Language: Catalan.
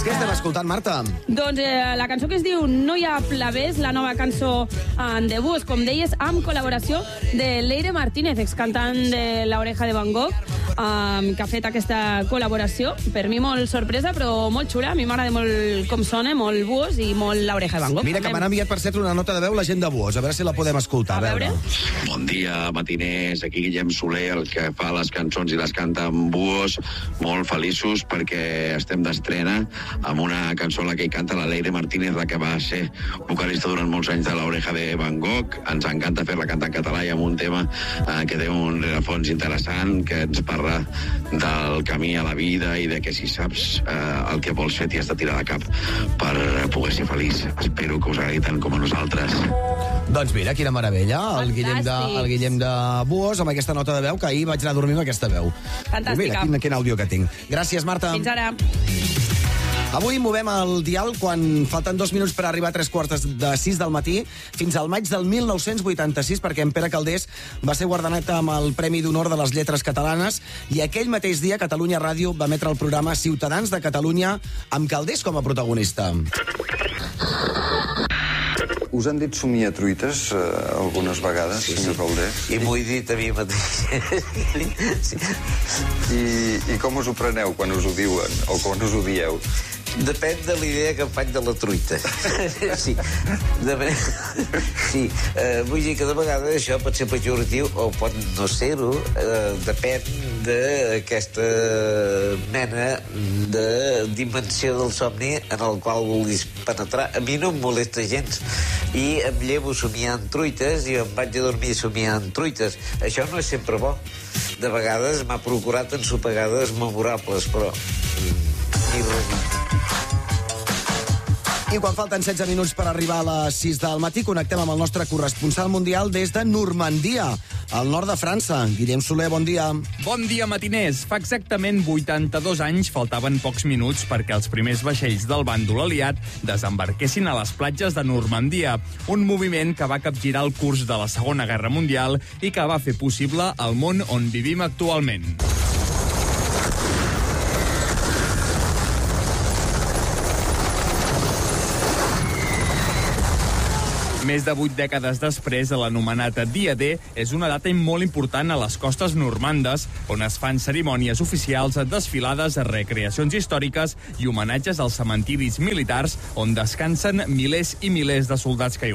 Què estem escoltant, Marta? Doncs la cançó que es diu No hi ha plavers, la nova cançó de Búhos, com deies, amb col·laboració de Leire Martínez, excantant de La Oreja de Van Gogh, que ha fet aquesta col·laboració. Per mi molt sorpresa, però molt xula. A mi m'agrada molt com sona, molt Búhos i molt La Oreja de Van Gogh. Mira que m'han enviat per cert una nota de veu la gent de Búhos. A veure si la podem escoltar. A veure. Bon dia, matiners. Aquí Guillem Soler, el que fa les cançons i les canta amb Búhos. Molt feliços perquè estem d'estrena amb una cançó en la que hi canta la Leire Martínez, la que va ser vocalista durant molts anys de La Oreja de Van Gogh. Ens encanta fer-la cantar en català i amb un tema que té un rerefons interessant, que ens parla del camí a la vida i de que si saps el que vols fer t'hi has de tirar de cap per poder ser feliç. Espero que us agradi tant com a nosaltres. Doncs mira, quina meravella. El Fantàstic. Guillem de Búhos amb aquesta nota de veu, que ahir vaig anar a dormir amb aquesta veu. Fantàstica. Mira, quin àudio que tinc. Gràcies, Marta. Fins ara. Avui movem el dial quan falten 2 minuts per arribar a 3:45 del matí fins al maig del 1986, perquè en Pere Calders va ser guardonat amb el Premi d'Honor de les Lletres Catalanes i aquell mateix dia Catalunya Ràdio va emetre el programa Ciutadans de Catalunya amb Calders com a protagonista. Us han dit somiatruites algunes vegades, senyor Calders? I m'ho he dit a mi mateix. Sí. I com us ho preneu quan us ho diuen o quan us ho dieu? Depèn de l'idea que em faig de la truita. Sí. Sí. Vull dir que de vegades això pot ser pejoratiu o pot no ser-ho. Depèn d'aquesta mena de dimensió del somni en el qual vulguis penetrar. A mi no em molesta gens. I em llevo somiant truites i em vaig a dormir somiant truites. Això no és sempre bo. De vegades m'ha procurat ensopegades memorables, però ni res. I quan falten 16 minuts per arribar a les 6 del matí, connectem amb el nostre corresponsal mundial des de Normandia, al nord de França. Guillem Soler, bon dia. Bon dia, matiners. Fa exactament 82 anys faltaven pocs minuts perquè els primers vaixells del bàndol aliat desembarquessin a les platges de Normandia, un moviment que va capgirar el curs de la Segona Guerra Mundial i que va fer possible el món on vivim actualment. Més de 8 dècades després, l'anomenat Dia D és una data molt important a les costes normandes, on es fan cerimònies oficials, desfilades, recreacions històriques i homenatges als cementiris militars on descansen milers i milers de soldats caiguts.